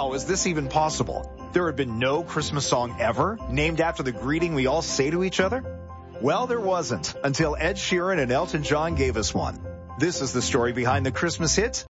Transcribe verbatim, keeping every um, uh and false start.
How is this even possible? There had been no Christmas song ever named after the greeting we all say to each other? Well, there wasn't until Ed Sheeran and Elton John gave us one. This is the story behind the Christmas hit,